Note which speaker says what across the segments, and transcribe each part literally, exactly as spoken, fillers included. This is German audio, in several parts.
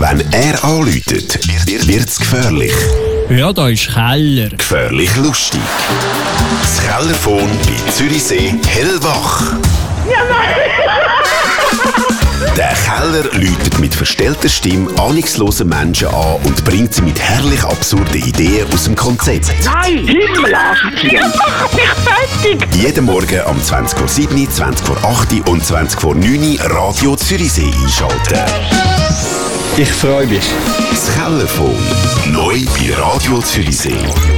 Speaker 1: Wenn er anläutet, wird es gefährlich.
Speaker 2: Ja, da ist Keller.
Speaker 1: Gefährlich lustig. Das Kellerphone bei Zürichsee hellwach.
Speaker 3: Ja, nein!
Speaker 1: Der Keller läutet mit verstellter Stimme ahnungslose Menschen an und bringt sie mit herrlich absurden Ideen aus dem Konzept.
Speaker 3: Nein, Himmel, ihr macht mich fertig!
Speaker 1: Jeden Morgen um zwanzig Uhr sieben, zwanzig Uhr acht und zwanzig Uhr neun Radio Zürichsee einschalten.
Speaker 4: Ich freue mich.
Speaker 1: Das Kellerphone. Neu bei Radio Zürichsee.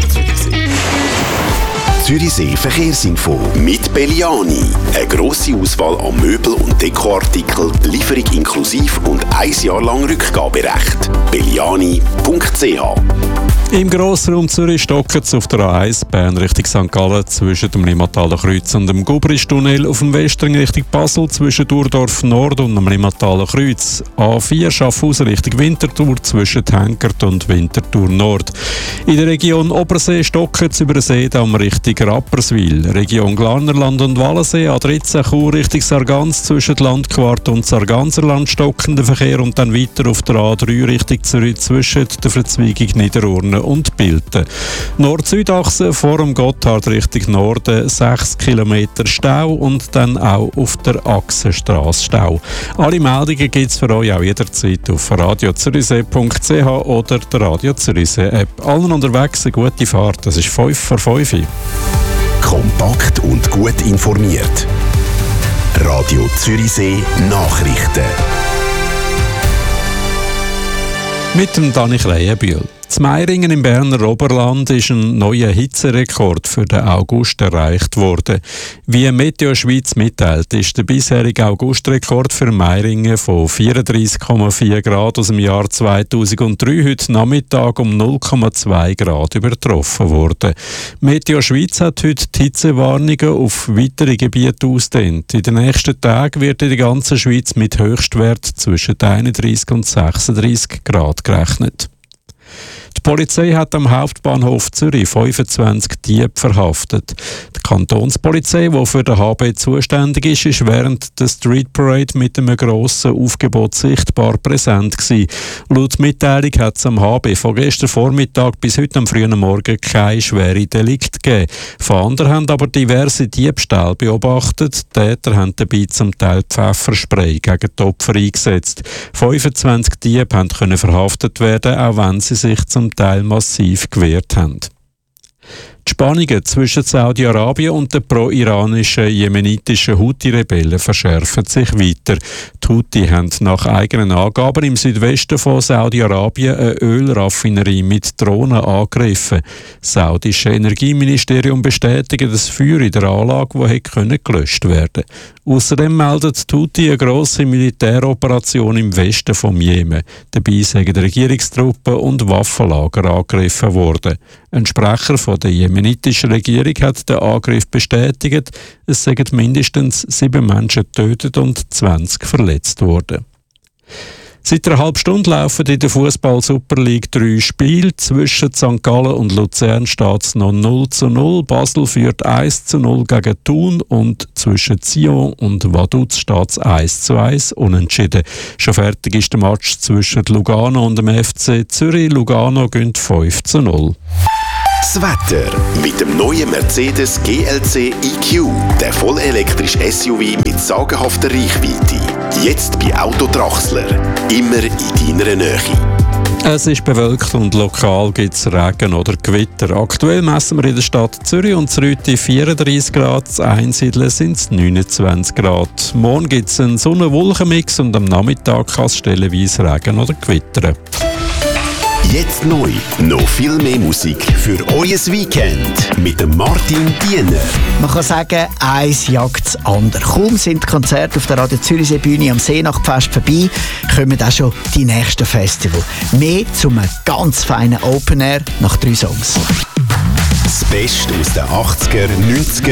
Speaker 1: Zürichsee Verkehrsinfo mit Belliani. Eine grosse Auswahl an Möbel- und Dekoartikeln, Lieferung inklusiv und ein Jahr lang Rückgaberecht. belliani punkt c h.
Speaker 5: Im Grossraum Zürich stockt es auf der A eins Bern Richtung Sankt Gallen zwischen dem Limmataler Kreuz und dem Gubristunnel, auf dem Westring Richtung Basel zwischen Durdorf Nord und dem Limmataler Kreuz. A vier Schaffhausen Richtung Winterthur zwischen Henkert und Winterthur Nord. In der Region Obersee stockt es über den See am Richtung Rapperswil. Region Glarnerland und Wallensee, A dreizehn Chur Richtung Sargans zwischen Landquart und Sarganserland stockender Verkehr und dann weiter auf der A drei Richtung Zürich zwischen der Verzweigung Niederurne und Bilten. Nord-Süd-Achse vor dem Gotthard Richtung Norden sechs Kilometer Stau und dann auch auf der Achsenstrasse Stau. Alle Meldungen gibt es für euch auch jederzeit auf radio zürichsee punkt c h oder der Radio Zürichsee App. Allen unterwegs eine gute Fahrt. Das ist fünf vor fünf.
Speaker 1: Kompakt und gut informiert. Radio Zürichsee Nachrichten.
Speaker 5: Mit dem Dani Kreienbühl. In Meiringen im Berner Oberland ist ein neuer Hitzerekord für den August erreicht worden. Wie Meteo Schweiz mitteilt, ist der bisherige Augustrekord für Meiringen von vierunddreissig Komma vier Grad aus dem Jahr zweitausenddrei heute Nachmittag um null Komma zwei Grad übertroffen worden. Meteo Schweiz hat heute die Hitzewarnungen auf weitere Gebiete ausgedehnt. In den nächsten Tagen wird in der ganzen Schweiz mit Höchstwert zwischen einunddreissig und sechsunddreissig Grad gerechnet. Die Polizei hat am Hauptbahnhof Zürich fünfundzwanzig Diebe verhaftet. Die Kantonspolizei, die für den H B zuständig ist, ist während der Street Parade mit einem grossen Aufgebot sichtbar präsent gewesen. Laut Mitteilung hat es am H B von gestern Vormittag bis heute am frühen Morgen keine schwere Delikte gegeben. Fahnder haben aber diverse Diebstähle beobachtet. Die Täter haben dabei zum Teil Pfefferspray gegen die Opfer eingesetzt. fünfundzwanzig Diebe konnten verhaftet werden, auch wenn sie sich zum Teil massiv gewehrt haben. Die Spannungen zwischen Saudi-Arabien und den pro-iranischen jemenitischen Houthi-Rebellen verschärfen sich weiter. Die Houthi haben nach eigenen Angaben im Südwesten von Saudi-Arabien eine Ölraffinerie mit Drohnen angegriffen. Das saudische Energieministerium bestätigt das Feuer in der Anlage, die hätte gelöscht werden können. Außerdem meldet die Houthi eine grosse Militäroperation im Westen vom Jemen. Dabei sind Regierungstruppen und Waffenlager angegriffen worden. Ein Sprecher von der jemenitischen Regierung hat den Angriff bestätigt. Es seien mindestens sieben Menschen getötet und zwanzig verletzt worden. Seit einer halben Stunde laufen in der Fußball-Super League drei Spiele. Zwischen Sankt Gallen und Luzern steht es noch null zu null. Basel führt eins zu null gegen Thun und zwischen Sion und Vaduz steht es eins zu eins unentschieden. Schon fertig ist der Match zwischen Lugano und dem F C Zürich. Lugano gewinnt fünf zu null.
Speaker 1: Das Wetter mit dem neuen Mercedes G L C E Q, der vollelektrische S U V mit sagenhafter Reichweite. Jetzt bei Auto Trachsler, immer in deiner Nähe.
Speaker 5: Es ist bewölkt und lokal gibt es Regen oder Gewitter. Aktuell messen wir in der Stadt Zürich und Zrüti vierunddreissig Grad, das Einsiedeln sind es neunundzwanzig Grad. Morgen gibt es einen Sonne-Wolken-Mix und am Nachmittag kann es stellenweise Regen oder gewittern.
Speaker 1: Jetzt neu, noch viel mehr Musik für euer Weekend mit dem Martin Diener.
Speaker 6: Man kann sagen, eins jagt das andere. Kaum sind die Konzerte auf der Radio Zürichsee Bühne am Seenachtfest vorbei, kommen auch schon die nächsten Festivals. Mehr zum ganz feinen Open Air nach drei Songs.
Speaker 1: Das Beste aus den achtziger, neunziger